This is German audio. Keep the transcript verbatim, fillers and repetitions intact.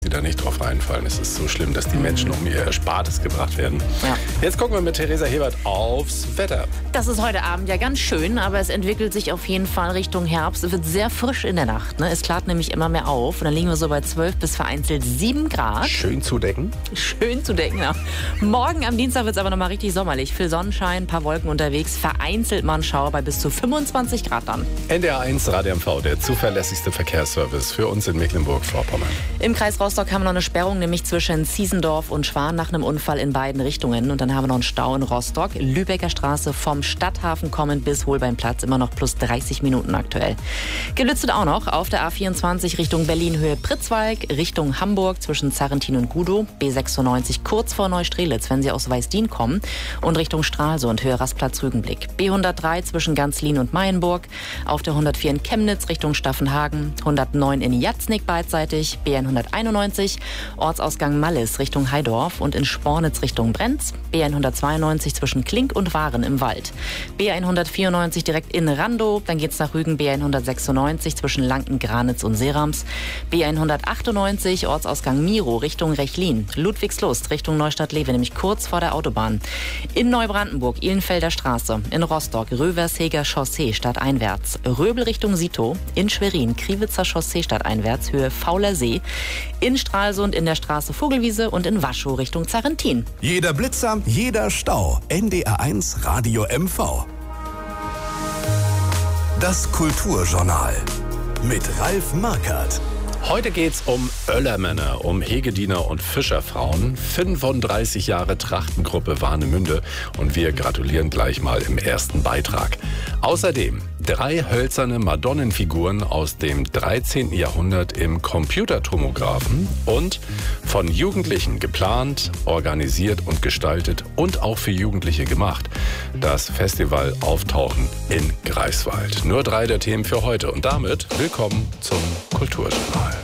wieder nicht drauf reinfallen. Es ist so schlimm, dass die Menschen um ihr Erspartes gebracht werden. Ja. Jetzt gucken wir mit Theresa Hebert aufs Wetter. Das ist heute Abend ja ganz schön, aber es entwickelt sich auf jeden Fall Richtung Herbst. Es wird sehr frisch in der Nacht. Ne? Es klart nämlich immer mehr auf. Und dann liegen wir so bei zwölf bis vereinzelt sieben Grad. Schön zudecken. Schön zu decken, ja. Morgen am Dienstag wird es aber nochmal richtig sommerlich. Viel Sonnenschein, ein paar Wolken unterwegs. Vereinzelt mal ein Schauer bei bis zu fünfundzwanzig Grad dann. N D R eins Radio M V, der zuverlässigste Verkehrsservice für uns in Mecklenburg-Vorpommern. Im Kreis Rostock haben wir noch eine Sperrung, nämlich zwischen Ziesendorf und Schwan nach einem Unfall in beiden Richtungen. Und dann haben wir noch einen Stau in Rostock. Lübecker Straße vom Stadthafen kommend bis Holbeinplatz, immer noch plus dreißig Minuten aktuell. Gelützet auch noch auf der A vierundzwanzig Richtung Berlin-Höhe Pritzwalk, Richtung Hamburg zwischen Zarrentin und Gudow, B sechsundneunzig kurz vor Neustrelitz, wenn Sie aus Weißdien kommen, und Richtung Stralsund, Höhe Rastplatz-Rügenblick. B hundertdrei zwischen Ganzlin und Mayenburg, auf der hundertvier in Chemnitz Richtung Staffenhagen, hundertneun in Jatznick beidseitig, B hunderteinundneunzig, Ortsausgang Mallis Richtung Heidorf und in Spornitz Richtung Brenz, B hundertzweiundneunzig zwischen Klink und Waren im Wald, B hundertvierundneunzig direkt in Randow, dann geht's nach Rügen B hundertsechsundneunzig zwischen Lanken, Granitz und Serams, B hundertachtundneunzig Ortsausgang Miro Richtung Rechlin, Ludwigslust Richtung Neustadt-Lewe, nämlich kurz vor der Autobahn, in Neubrandenburg Ihlenfelder Straße, in Rostock Röversheger Chaussee stadteinwärts, Röbel Richtung Sito, in Schwerin Kriwitzer Chaussee stadteinwärts, Höhe Fauler See, in Stralsund in der Straße Vogelwiese und in Waschow Richtung Zarrentin. Jeder Blitzer, jeder Stau. N D R eins Radio M V. Das Kulturjournal mit Ralf Markert. Heute geht's um Oellermänner, um Hegediener und Fischerfrauen. fünfunddreißig Jahre Trachtengruppe Warnemünde und wir gratulieren gleich mal im ersten Beitrag. Außerdem drei hölzerne Madonnenfiguren aus dem dreizehnten Jahrhundert im Computertomographen und von Jugendlichen geplant, organisiert und gestaltet und auch für Jugendliche gemacht. Das Festival Auftauchen in Greifswald. Nur drei der Themen für heute und damit willkommen zum Kulturjournal.